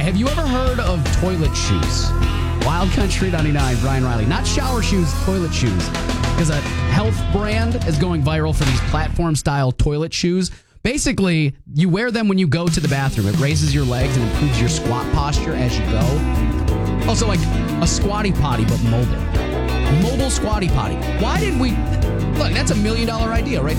Have you ever heard of toilet shoes? Wild Country 99, Brian Riley. Not shower shoes, toilet shoes. Because a health brand is going viral for these platform-style toilet shoes. Basically, you wear them when you go to the bathroom. It raises your legs and improves your squat posture as you go. Also, like a squatty potty, but mobile. Mobile squatty potty. Why did we... Look, that's $1 million idea right